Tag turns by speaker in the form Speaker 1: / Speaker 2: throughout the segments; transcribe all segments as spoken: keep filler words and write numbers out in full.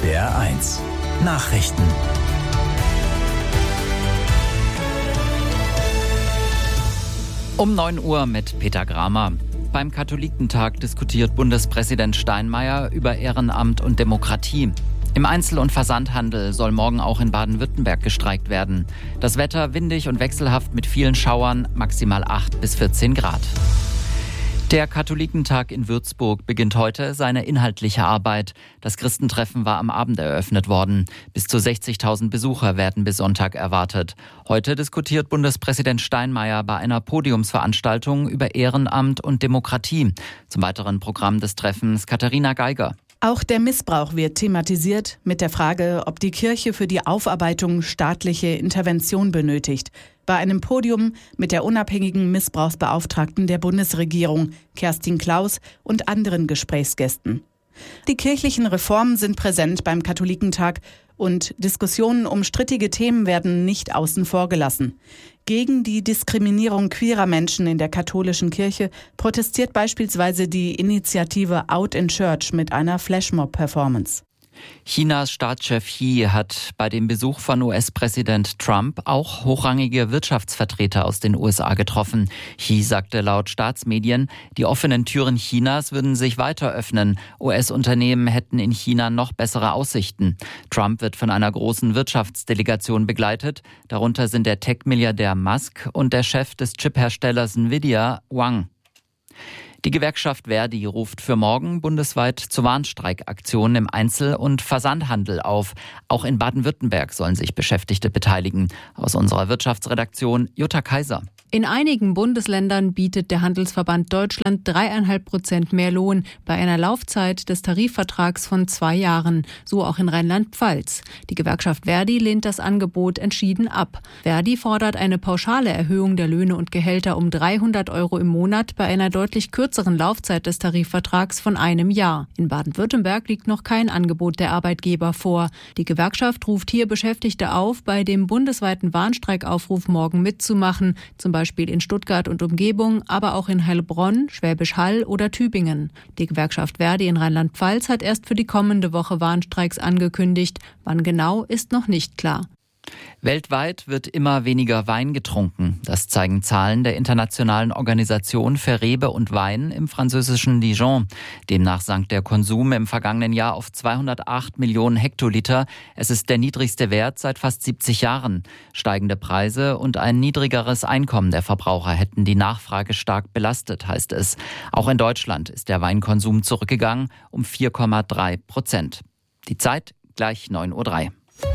Speaker 1: S W R eins Nachrichten.
Speaker 2: Um neun Uhr mit Peter Gramer. Beim Katholikentag diskutiert Bundespräsident Steinmeier über Ehrenamt und Demokratie. Im Einzel- und Versandhandel soll morgen auch in Baden-Württemberg gestreikt werden. Das Wetter windig und wechselhaft mit vielen Schauern, maximal acht bis vierzehn Grad. Der Katholikentag in Würzburg beginnt heute seine inhaltliche Arbeit. Das Christentreffen war am Abend eröffnet worden. Bis zu sechzigtausend Besucher werden bis Sonntag erwartet. Heute diskutiert Bundespräsident Steinmeier bei einer Podiumsveranstaltung über Ehrenamt und Demokratie. Zum weiteren Programm des Treffens Katharina Geiger.
Speaker 3: Auch der Missbrauch wird thematisiert mit der Frage, ob die Kirche für die Aufarbeitung staatliche Intervention benötigt. Bei einem Podium mit der unabhängigen Missbrauchsbeauftragten der Bundesregierung, Kerstin Klaus, und anderen Gesprächsgästen. Die kirchlichen Reformen sind präsent beim Katholikentag und Diskussionen um strittige Themen werden nicht außen vor gelassen. Gegen die Diskriminierung queerer Menschen in der katholischen Kirche protestiert beispielsweise die Initiative Out in Church mit einer Flashmob-Performance.
Speaker 2: Chinas Staatschef Xi hat bei dem Besuch von U S-Präsident Trump auch hochrangige Wirtschaftsvertreter aus den U S A getroffen. Xi sagte laut Staatsmedien, die offenen Türen Chinas würden sich weiter öffnen. U S-Unternehmen hätten in China noch bessere Aussichten. Trump wird von einer großen Wirtschaftsdelegation begleitet. Darunter sind der Tech-Milliardär Musk und der Chef des Chipherstellers Nvidia, Wang. Die Gewerkschaft Verdi ruft für morgen bundesweit zu Warnstreikaktionen im Einzel- und Versandhandel auf. Auch in Baden-Württemberg sollen sich Beschäftigte beteiligen. Aus unserer Wirtschaftsredaktion Jutta Kaiser.
Speaker 4: In einigen Bundesländern bietet der Handelsverband Deutschland dreieinhalb Prozent mehr Lohn bei einer Laufzeit des Tarifvertrags von zwei Jahren, so auch in Rheinland-Pfalz. Die Gewerkschaft Verdi lehnt das Angebot entschieden ab. Verdi fordert eine pauschale Erhöhung der Löhne und Gehälter um dreihundert Euro im Monat bei einer deutlich kürzeren Laufzeit des Tarifvertrags von einem Jahr. In Baden-Württemberg liegt noch kein Angebot der Arbeitgeber vor. Die Gewerkschaft ruft hier Beschäftigte auf, bei dem bundesweiten Warnstreikaufruf morgen mitzumachen, zum Beispiel Beispiel in Stuttgart und Umgebung, aber auch in Heilbronn, Schwäbisch Hall oder Tübingen. Die Gewerkschaft Verdi in Rheinland-Pfalz hat erst für die kommende Woche Warnstreiks angekündigt. Wann genau, ist noch nicht klar.
Speaker 2: Weltweit wird immer weniger Wein getrunken. Das zeigen Zahlen der Internationalen Organisation für Rebe und Wein im französischen Dijon. Demnach sank der Konsum im vergangenen Jahr auf zweihundertacht Millionen Hektoliter. Es ist der niedrigste Wert seit fast siebzig Jahren. Steigende Preise und ein niedrigeres Einkommen der Verbraucher hätten die Nachfrage stark belastet, heißt es. Auch in Deutschland ist der Weinkonsum zurückgegangen um vier Komma drei Prozent. Die Zeit gleich neun Uhr drei.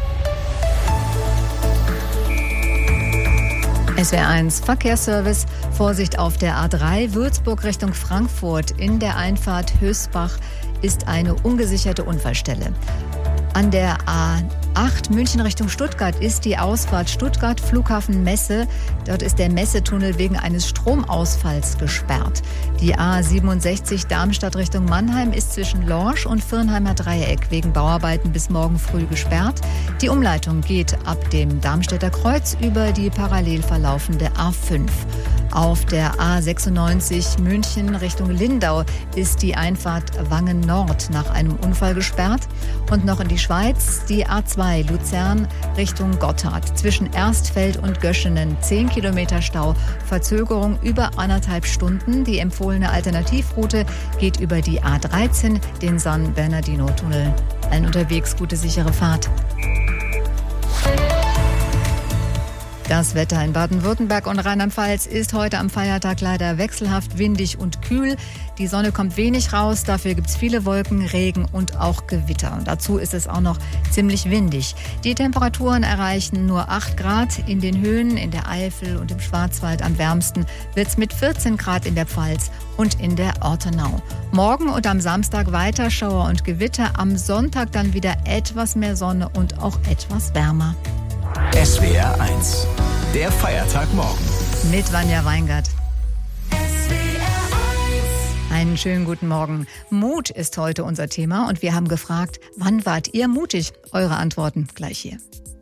Speaker 5: S W R eins Verkehrsservice. Vorsicht auf der A drei Würzburg Richtung Frankfurt. In der Einfahrt Hösbach ist eine ungesicherte Unfallstelle. An der A acht München Richtung Stuttgart ist die Ausfahrt Stuttgart Flughafen Messe. Dort ist der Messetunnel wegen eines Stromausfalls gesperrt. Die A siebenundsechzig Darmstadt Richtung Mannheim ist zwischen Lorsch und Firnheimer Dreieck wegen Bauarbeiten bis morgen früh gesperrt. Die Umleitung geht ab dem Darmstädter Kreuz über die parallel verlaufende A fünf. Auf der A sechsundneunzig München Richtung Lindau ist die Einfahrt Wangen Nord nach einem Unfall gesperrt. Und noch in die Schweiz die A zwei Luzern Richtung Gotthard. Zwischen Erstfeld und Göschenen zehn Kilometer Stau, Verzögerung über anderthalb Stunden. Die empfohlene Alternativroute geht über die A dreizehn, den San Bernardino-Tunnel. Allen unterwegs gute, sichere Fahrt. Das Wetter in Baden-Württemberg und Rheinland-Pfalz ist heute am Feiertag leider wechselhaft windig und kühl. Die Sonne kommt wenig raus, dafür gibt es viele Wolken, Regen und auch Gewitter. Und dazu ist es auch noch ziemlich windig. Die Temperaturen erreichen nur acht Grad in den Höhen, in der Eifel und im Schwarzwald. Am wärmsten wird es mit vierzehn Grad in der Pfalz und in der Ortenau. Morgen und am Samstag weiter Schauer und Gewitter, am Sonntag dann wieder etwas mehr Sonne und auch etwas wärmer.
Speaker 1: S W R eins, der Feiertag morgen.
Speaker 5: Mit Vanja Weingart. Einen schönen guten Morgen. Mut ist heute unser Thema und wir haben gefragt, wann wart ihr mutig? Eure Antworten gleich hier.